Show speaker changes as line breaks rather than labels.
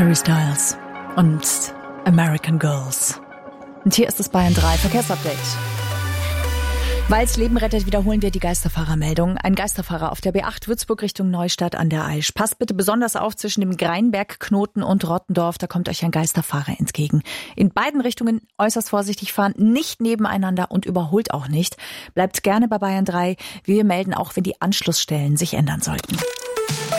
Harry Styles und American Girls. Und hier ist das Bayern 3 Verkehrsupdate. Weil's Leben rettet, wiederholen wir die Geisterfahrermeldung. Ein Geisterfahrer auf der B8 Würzburg Richtung Neustadt an der Aisch. Passt bitte besonders auf zwischen dem Greinbergknoten und Rottendorf, da kommt euch ein Geisterfahrer entgegen. In beiden Richtungen äußerst vorsichtig fahren, nicht nebeneinander und überholt auch nicht. Bleibt gerne bei Bayern 3. Wir melden auch, wenn die Anschlussstellen sich ändern sollten.